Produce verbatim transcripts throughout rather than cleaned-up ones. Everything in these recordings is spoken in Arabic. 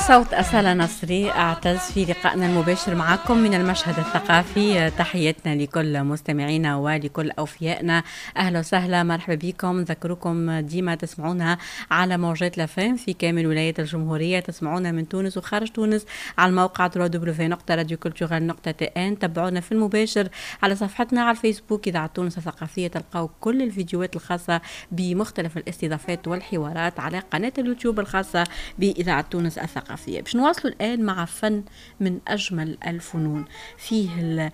صوت أسالة نصري أعتز في لقائنا المباشر معكم من المشهد الثقافي. تحياتنا لكل مستمعينا ولكل أوفيائنا، أهلا وسهلا، مرحبا بكم. ذكركم ديما تسمعونا على موجات لافام في كامل ولايات الجمهورية، تسمعونا من تونس وخارج تونس على الموقع دبليو دبليو دبليو دوت راديو كولتورال دوت تي ان. تابعونا في المباشر على صفحتنا على الفيسبوك إذاعة تونس الثقافية، تلقاو كل الفيديوهات الخاصة بمختلف الاستضافات والحوارات على قناة اليوتيوب الخاصة بإذاعة تونس الثقافية. باش نواصلوا الآن مع فن من أجمل الفنون، فيه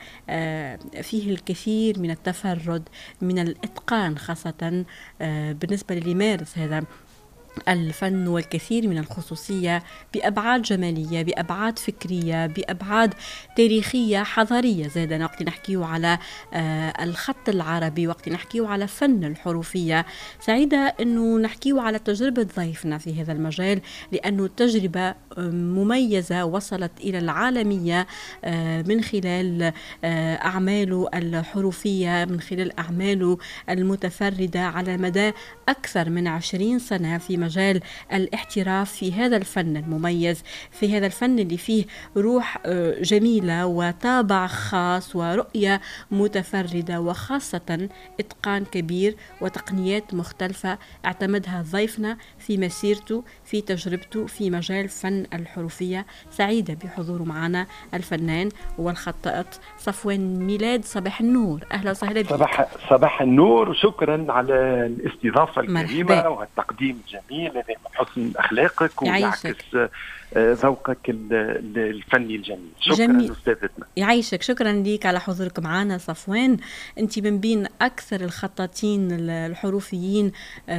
فيه الكثير من التفرد، من الإتقان، خاصة بالنسبة للي يمارس هذا الفن، والكثير من الخصوصية بأبعاد جمالية، بأبعاد فكرية، بأبعاد تاريخية حضارية. زادنا وقت نحكيه على الخط العربي، وقت نحكيه على فن الحروفية. سعيدة أنه نحكيه على تجربة ضيفنا في هذا المجال، لأنه تجربة مميزة وصلت إلى العالمية من خلال أعماله الحروفية، من خلال أعماله المتفردة على مدى أكثر من عشرين سنة في مجال الاحتراف في هذا الفن المميز، في هذا الفن اللي فيه روح جميلة وطابع خاص ورؤية متفردة، وخاصة إتقان كبير وتقنيات مختلفة اعتمدها ضيفنا في مسيرته، في تجربته في مجال فن الحروفية. سعيدة بحضوره معنا الفنان والخطاط صفوان ميلاد. صباح النور، أهلا وسهلا بك. صباح, صباح النور، وشكرا على الاستضافة الكريمة مرحبا. والتقديم الجميل الذي من حسن أخلاقك ويعكس ذوقك الفني الجميل. شكرا جميل. أستاذتنا. يعيشك، شكرا ليك على حضورك معنا صفوان. أنت من بين أكثر الخطاطين الحروفيين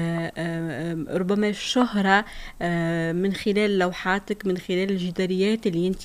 ربما الشهرة من خلال لوحاتك، من خلال الجداريات اللي أنت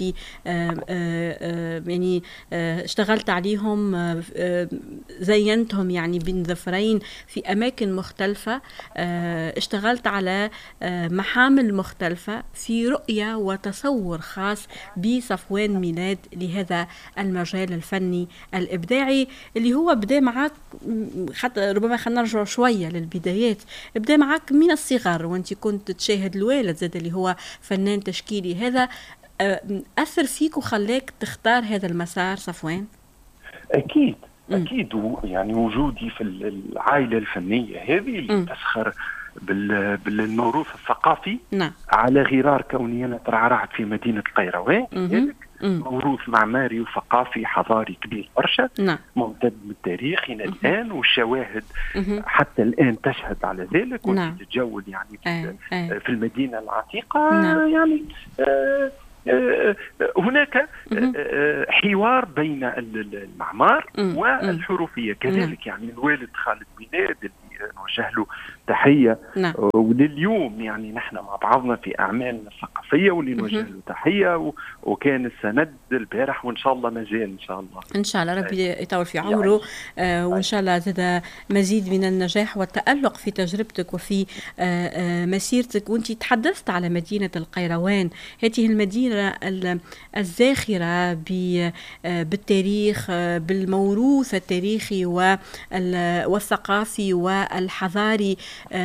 يعني اشتغلت عليهم، زينتهم يعني بين ظفرين في أماكن مختلفة، اشتغلت على محامل مختلفة في رؤية وتصور خاص بصفوان ميلاد لهذا المجال الفني الإبداعي اللي هو بدأ معك. حتى ربما خلينا نرجع شوية للبدايات، بدأ معك من الصغر وانت كنت تشاهد الوالد زاد اللي هو فنان تشكيلي. هذا أثر فيك وخلاك تختار هذا المسار صفوان؟ أكيد أكيد. يعني وجودي في العائلة الفنية هذه اللي م. تسخر بالموروث الثقافي. نعم. على غرار كوني أنا ترعرعت في مدينة القيروان، موروث معماري وثقافي حضاري كبير برشا. نعم. ممتد بالتاريخ إلى الآن، والشواهد مم. حتى الآن تشهد على ذلك. نعم. وانت تتجول يعني آه. آه. في المدينة العتيقة. نعم. يعني آه هناك حوار بين المعمار والحروفية كذلك. يعني الوالد خالد ميلاد اللي نوجه له تحية، نعم. ولليوم يعني نحن مع بعضنا في أعمالنا الثقافية واللي نوجه له تحية، وكان السند البارح وإن شاء الله مازال إن شاء الله إن شاء الله ربي يطول في عمره. آه وإن شاء الله زاد مزيد من النجاح والتألق في تجربتك وفي آه آه مسيرتك. وانت تحدثت على مدينة القيروان، هذه المدينة الزاخرة بالتاريخ، بالموروث التاريخي والثقافي والحضاري.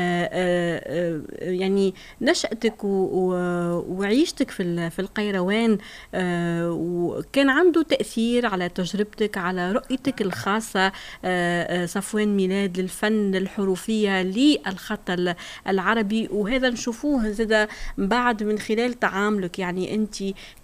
يعني نشأتك وعيشتك في القيروان وكان عنده تأثير على تجربتك، على رؤيتك الخاصة صفوان ميلاد للفن الحروفية للخط العربي. وهذا نشوفوه زاد بعد من خلال تعاملك يعني أنت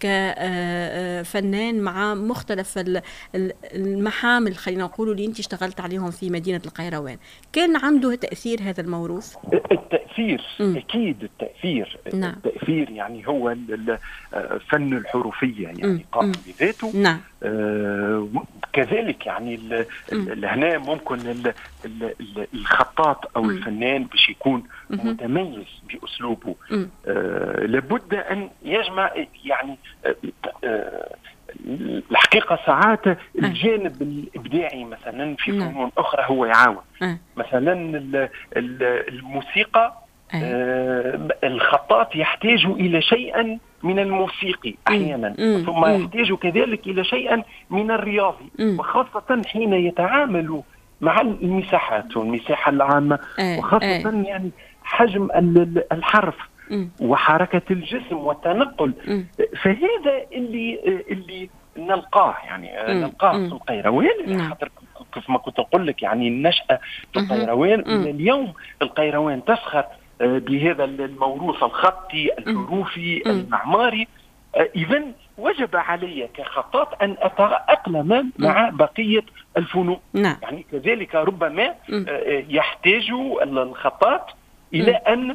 كفنان مع مختلف المحامل خلينا نقول اللي أنت اشتغلت عليهم في مدينة القيروان. كان عنده تأثير هذا الموروث؟ التأثير م. أكيد التأثير. نعم. التأثير يعني هو فن الحروفية يعني قام بذاته. نعم. آه كذلك يعني هنا ممكن ال ال الخطاط أو م. الفنان باش يكون م. متميز بأسلوبه. آه لابد أن يجمع يعني آه آه الحقيقة ساعات الجانب الإبداعي مثلا في فنون أخرى هو يعاون. مثلا الموسيقى، الخطاط يحتاج إلى شيئا من الموسيقي أحيانا، ثم يحتاج كذلك إلى شيئا من الرياضي، وخاصة حين يتعامل مع المساحات والمساحة العامة، وخاصة يعني حجم الحرف وحركة الجسم والتنقل. فهذا اللي اللي نلقاه يعني نلقاه في القيروان، خاطر كيف ما كنت أقول لك يعني النشأة في القيروان. اليوم القيروان تسخر بهذا الموروث الخطي الحروفي المعماري. إذا وجب علي كخطاط أن أتأقلم مع بقية الفنون. يعني كذلك ربما يحتاج الخطاط إلى أن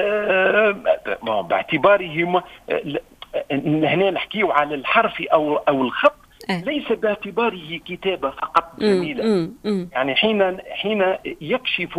باعتباره هنا نحكيه على الحرف أو أو الخط ليس باعتباره كتابة فقط جميلة. يعني حين حين يكشف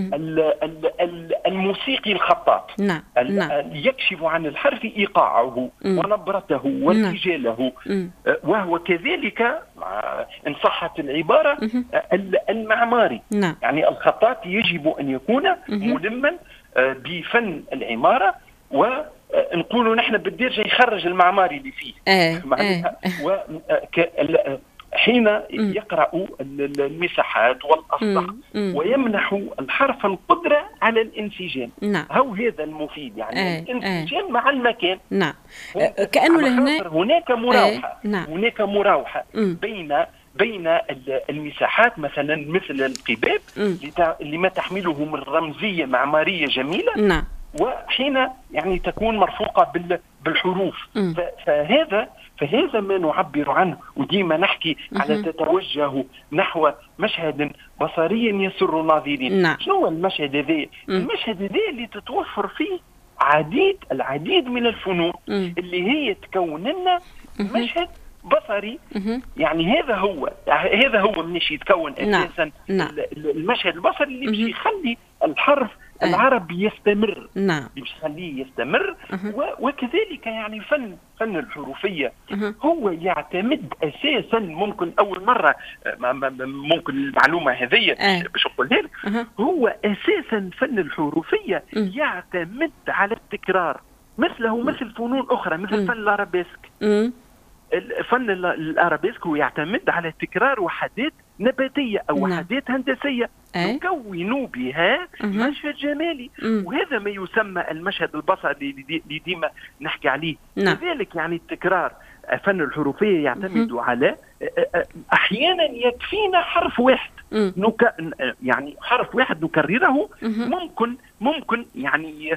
الموسيقي الخطاط يكشف عن الحرف إيقاعه ونبرته وارتجاله، وهو كذلك إن صحت العبارة المعماري. يعني الخطاط يجب أن يكون ملما بفن العمارة، ونقولوا نحن بالدرجة يخرج المعماري اللي فيه. معناها حين يقرأ المساحات والأسطح ويمنح الحرف القدرة على الانسجام. هو هذا المفيد، يعني الانسجام مع المكان. نعم. كأنه لهنا هناك مراوحة هناك مراوحة بين بين المساحات مثلا مثل القباب لما تحمله من رمزية معمارية جميلة. نعم. وحين يعني تكون مرفوقة بالحروف. فهذا فهذا ما نعبر عنه، وديما نحكي على تتوجه نحو مشهد بصري يسر الناظرين. نعم. شنو هو المشهد هذا؟ المشهد هذا اللي تتوفر فيه عديد العديد من الفنون اللي هي تكون لنا مشهد بصري. يعني هذا هو هذا هو منش يتكون اساسا المشهد البصري اللي باش يخلي الحرف العربي يستمر. نعم. باش يخليه يستمر. وكذلك يعني فن فن الحروفية هو يعتمد اساسا، ممكن اول مرة ممكن المعلومة هذه باش نقولها لك، هو اساسا فن الحروفية يعتمد على التكرار، مثله مثل فنون اخرى مثل فن الارابيسك. الفن الارابيسك هو يعتمد على تكرار وحدات نباتية أو وحدات هندسية نكون بها مشهد جمالي. وهذا ما يسمى المشهد البصري اللي ديما نحكي عليه. لذلك يعني التكرار فن الحروفية يعتمد على أحيانا يكفينا حرف واحد نك... يعني حرف واحد نكرره ممكن ممكن يعني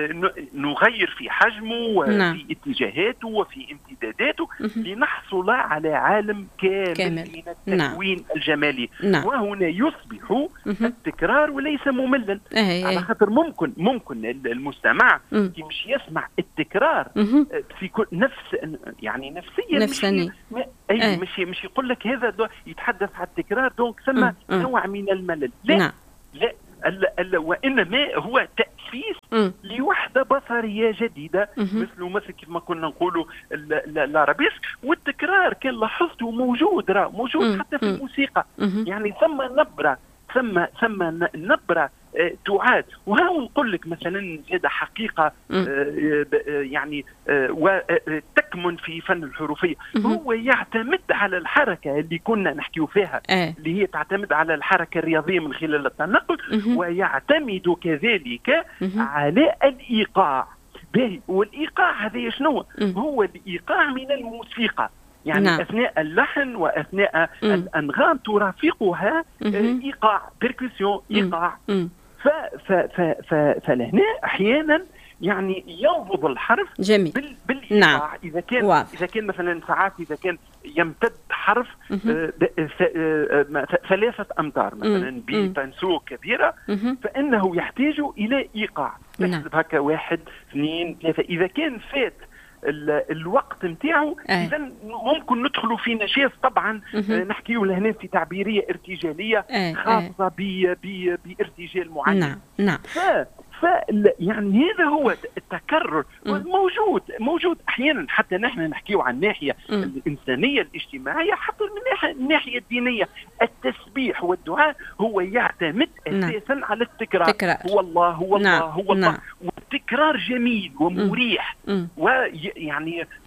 نغير في حجمه وفي اتجاهاته وفي امتداداته لنحصل على عالم كامل, كامل. من التكوين الجمالي. وهنا يصبح التكرار وليس مملا، على خاطر ممكن ممكن المستمع مش يسمع التكرار في كل نفس يعني نفسيا نفساني مش اي مش مش يقول لك هذا يتحدث عن التكرار دونك ثم نوع من الملل. لا لا ألا وإنما هو تأسيس م. لوحدة بصرية جديدة مثل مثل كيف ما كنا نقولوا الارابيسك. والتكرار كان لاحظته موجود راه موجود م. حتى في م. الموسيقى. م. يعني ثم نبرة ثم ثم نبرة تعاد. وها نقول لك مثلا هذا حقيقة يعني وتكمن في فن الحروفية. هو يعتمد على الحركة اللي كنا نحكيو فيها اللي هي تعتمد على الحركة الرياضية من خلال التنقل، ويعتمد كذلك على الإيقاع. والإيقاع هذا شنو هو؟ الإيقاع من الموسيقى، يعني نعم. أثناء اللحن وأثناء م. الأنغام ترافقها إيقاع بيركسيون إيقاع. ف ف ف ف فلهنا أحيانا يعني ينبض الحرف جميل. بال بالإيقاع. نعم. إذا كان واضح. إذا كان مثلا ساعات إذا كان يمتد حرف ثلاثة أمتار مثلا ببنسو كبيرة فإنه يحتاج إلى إيقاع. تحسب هكا واحد اثنين ثلاثة. إذا كان فات الوقت نتاعو اذا ممكن ندخلوا في نشاز طبعا نحكيو لهنا في تعبيريه ارتجاليه خاصه بارتجال معين. نعم نعم. ف ف يعني هذا هو التكرر موجود موجود احيانا حتى نحن نحكيو عن الناحيه الانسانيه الاجتماعيه حتى من الناحيه الدينيه. التسبيح والدعاء هو يعتمد اساسا على التكرار. تكرار. هو الله هو الله نعم. هو الله نعم. والتكرار جميل ومريح. ويعني ف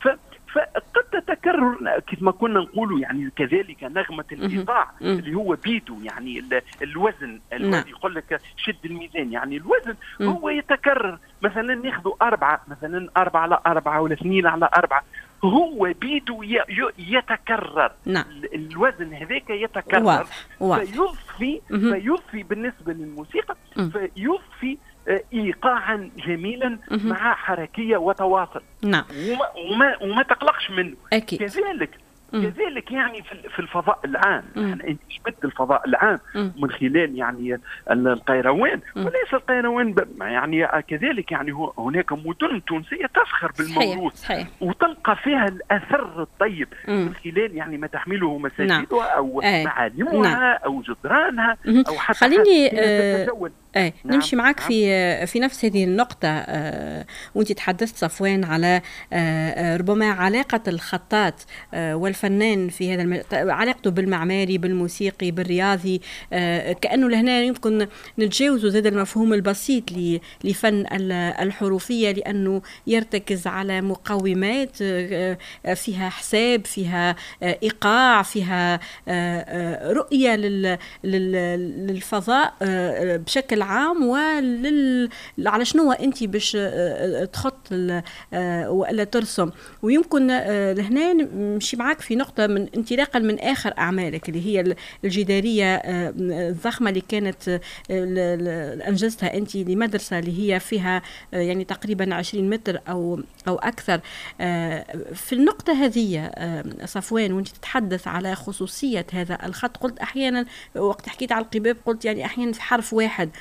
فقد تتكرر كيف ما كنا نقولوا يعني كذلك نغمة الإيقاع اللي هو بيدو يعني الوزن الذي يقول لك شد الميزان، يعني الوزن هو يتكرر، مثلا ناخذوا أربعة مثلا أربعة على أربعة ولا اثنين على أربعة، هو بيدو يتكرر. نعم. الوزن هذاك يتكرر. واضح. واضح. فيضفي فيضفي بالنسبة للموسيقى فيضفي ايقاعا جميلا مع حركيه وتواصل. نعم. وما, وما, وما تقلقش منه. أكيد. كذلك كذلك يعني في الفضاء العام، يعني انت جبت الفضاء العام مم. من خلال يعني القيروان، وليس القيروان يعني كذلك يعني هناك مدن تونسيه تفخر بالموروث، صحيح. وتلقى فيها الاثر الطيب مم. من خلال يعني ما تحمله مساجدها نعم. او أي. معالمها نعم. او جدرانها مم. او حتى خليني آه ايه نعم. نمشي معك نعم. في في نفس هذه النقطة. آه وانت تحدثت صفوان على آه ربما علاقة الخطاط آه والفنان في هذا الم... علاقته بالمعماري بالموسيقي بالرياضي، آه كأنه لهنا يمكن نتجاوزوا زاد المفهوم البسيط لفن الحروفية، لأنه يرتكز على مقومات آه فيها حساب، فيها آه إيقاع، فيها آه رؤية لل... لل... للفضاء آه بشكل عام، ولل على شنو انت باش تخط والا ترسم. ويمكن لهنا نمشي معك في نقطه من انطلاقا من اخر اعمالك اللي هي الجداريه الضخمه اللي كانت انجزتها انت لمدرسه اللي هي فيها يعني تقريبا عشرين متر او او اكثر. في النقطه هذه صفوان وانت تتحدث على خصوصيه هذا الخط، قلت احيانا وقت حكيت على القباب قلت يعني احيانا في حرف واحد.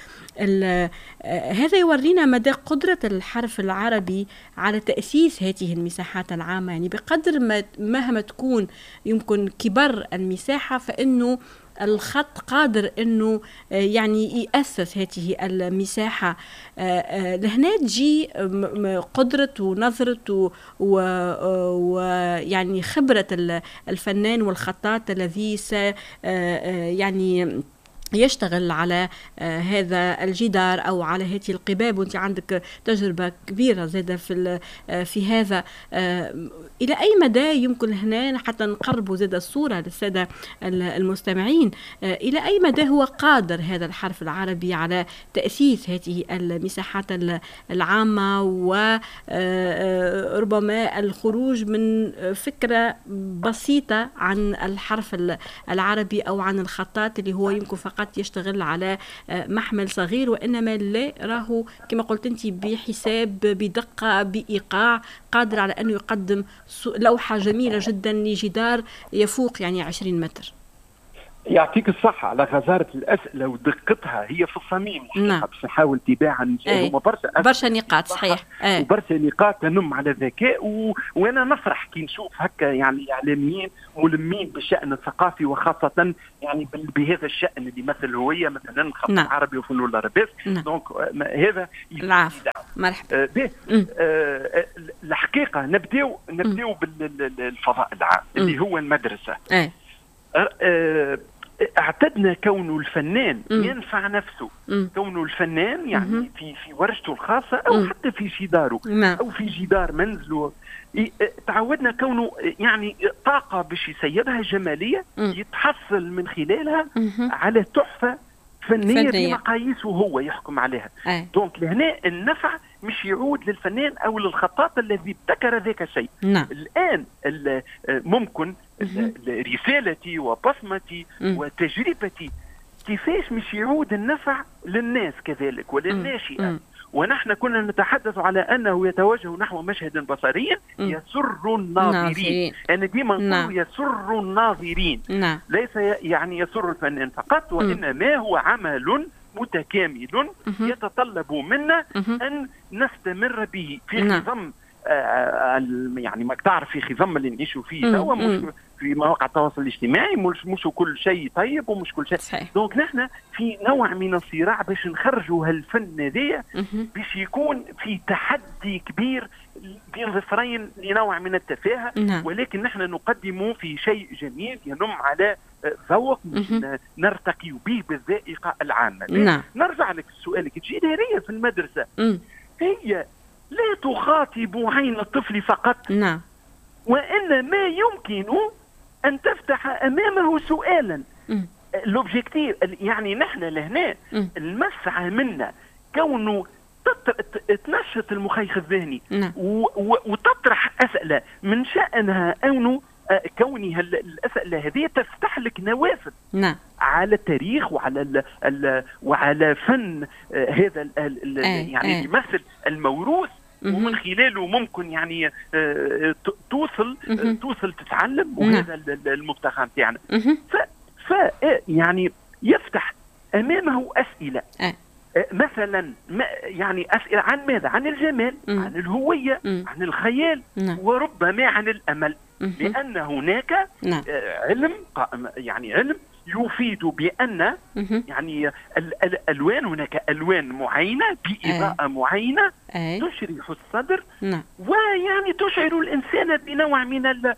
هذا يورينا مدى قدرة الحرف العربي على تأسيس هذه المساحات العامة، يعني بقدر ما مهما تكون يمكن كبر المساحة فإنه الخط قادر انه يعني يأسس هذه المساحة. لهنا تجي قدرة ونظرة ويعني خبرة الفنان والخطاط الذي س يعني يشتغل على آه هذا الجدار او على هذه القباب، وانت عندك تجربه كبيره زاده في آه في هذا. آه الى اي مدى يمكن هنا حتى نقربوا زاده الصوره للساده المستمعين، آه الى اي مدى هو قادر هذا الحرف العربي على تاسيس هذه المساحات العامه، وربما الخروج من فكره بسيطه عن الحرف العربي او عن الخطاط اللي هو يمكن فقط يشتغل على محمل صغير، وإنما لا راهو كما قلت أنت بحساب بدقة بإيقاع قادر على أنه يقدم لوحة جميلة جدا لجدار يفوق يعني عشرين متر. يعطيك الصحة على غزارة الأسئلة ودقتها، هي في الصميم. نعم. باش نحاول تباعا برشا برشا نقاط صحيح، وبرشا نقاط تنم على ذكاء و... وانا نفرح كي نشوف هكا يعني اعلاميين ملمين بالشأن الثقافي، وخاصة يعني بهذا الشأن اللي مثل هوية مثلا الخط نعم. العربي وفنون الارابيسك. نعم. دونك هذا العفو مرحبا. آه آه الحقيقة نبداو نبداو بالفضاء العام م. اللي هو المدرسة. أي. آه اعتدنا كونه الفنان م. ينفع نفسه، م. كونه الفنان يعني م. في في ورشته الخاصة أو م. حتى في جداره نعم. أو في جدار منزله، تعودنا كونه يعني طاقة باش يسيبها جمالية م. يتحصل من خلالها م. على تحفة فنية, فنية بمقاييسه هو يحكم عليها. أي. دونك لهنا النفع مش يعود للفنان أو للخطاط الذي ابتكر ذاك الشيء. نعم. الآن ممكن رسالتي وبصمتي م. وتجربتي كيفاش مش يعود النفع للناس كذلك وللناشئة. ونحن كنا نتحدث على أنه يتوجه نحو مشهد بصري يسر الناظرين. أنا ديما نقول يسر الناظرين. نعم. ليس يعني يسر الفنان فقط، وإنما هو عمل متكامل يتطلب منا أن نستمر به في خضم آه يعني ما تعرف في خضم اللي نعيشوا فيه هو مش في مواقع التواصل الاجتماعي، مش مش كل شيء طيب ومش كل شيء. دونك نحن في نوع من الصراع باش نخرجوا هالفن هذايا باش يكون في تحدي كبير بين ظفرين لنوع من التفاهة. نعم. ولكن نحن نقدم في شيء جميل ينم على ذوق نرتقي به بالذائقة العامة. نعم. نرجع لك سؤالك، الجدارية في المدرسة م. هي لا تخاطب عين الطفل فقط. نعم. وان ما يمكن ان تفتح امامه سؤالا. لوبجيكتيف يعني نحن لهنا المسعى منا كونه تنشط المخيخ الذهني وتطرح اسئله من شانها انه كونها الاسئله هذه تفتح لك نوافذ نعم على التاريخ وعلى ال ال وعلى فن هذا ال ال يعني يمثل الموروث، ومن خلاله ممكن يعني توصل توصل تتعلم، وهذا المبتغى نتاعنا. ف ف يعني يفتح امامه اسئله مثلا يعني اسئله عن ماذا؟ عن الجمال، عن الهويه، عن الخيال، وربما عن الامل، لان هناك علم يعني علم يفيد بان يعني الالوان، هناك الوان معينه باضاءه معينه تشرح الصدر ويعني تشعر الانسان بنوع من ال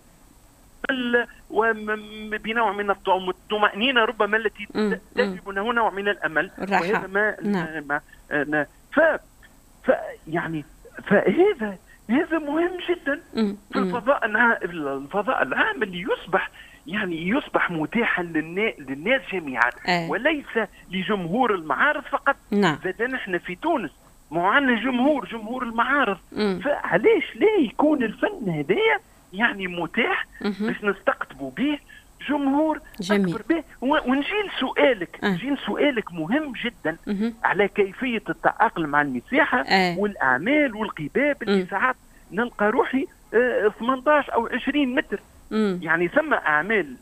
وبنوع من الطمأنينة ربما التي تجلب له نوع من الأمل، وهذا ما, نعم. ما, ما ف, ف يعني فهذا هذا مهم جدا في الفضاء الفضاء العام اللي يصبح يعني يصبح متاحا للناس جميعا وليس لجمهور المعارض فقط. زاد نحن في تونس ما عندنا جمهور جمهور المعارض، فعليش لا يكون الفن هدايا يعني متاح باش نستقطبوا به جمهور جميل. أكبر به. ونجي لسؤالك أه. نجي لسؤالك مهم جدا مه. على كيفية التأقلم مع المساحة أه. والأعمال والقباب اللي ساعات نلقى روحي اه ثمانية عشر أو عشرين متر. مم. يعني ثم أعمال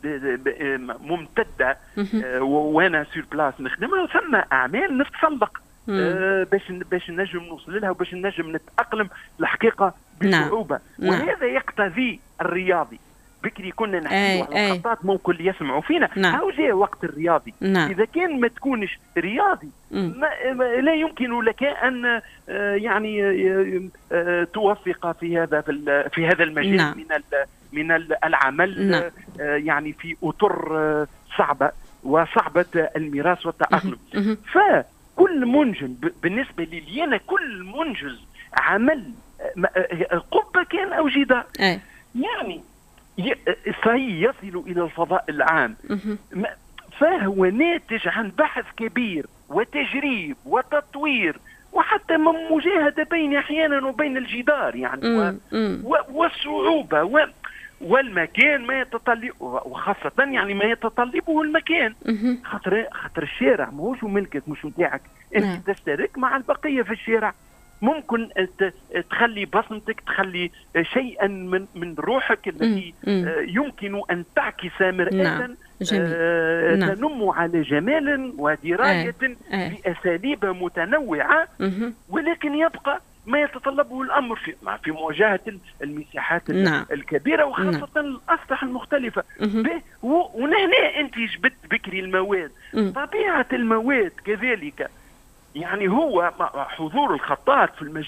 ممتدة اه وأنا سور بلاس نخدمها، ثم أعمال نتسلق اه باش باش نجم نوصل لها وباش نجم نتأقلم الحقيقة بصعوبة. نعم. وهذا يقتضي الرياضي. بكري كنا نحكي على الخطاط ممكن اللي يسمعوا فينا. نعم. هاو جاء وقت الرياضي. نعم. إذا كان ما تكونش رياضي ما لا يمكن لك أن يعني توفق في هذا في هذا المجال. نعم. من من العمل. نعم. يعني في أطر صعبة وصعبة الميراث والتأقلم. فكل منجز بالنسبة لي أنا كل منجز عمل قبة كان أو جدار أي. يعني صحيح يصل إلى الفضاء العام فهو ناتج عن بحث كبير وتجريب وتطوير وحتى من مجاهدة بين أحيانا وبين الجدار يعني و و والصعوبة و والمكان ما يتطلب، وخاصة يعني ما يتطلبه المكان. خاطر خاطر الشارع ماهوش ملكك مش متاعك، أنت تشترك مع البقية في الشارع. ممكن تخلي بصمتك، تخلي شيئا من من روحك التي يمكن ان تعكس مرآة تنم على جمال ودراية بأساليب متنوعة، ولكن يبقى ما يتطلبه الامر في في مواجهه المساحات الكبيره وخاصه الاسطح المختلفه. ونهنا انت جبت بكري المواد، طبيعه المواد كذلك يعني هو حضور الخطاط في المجال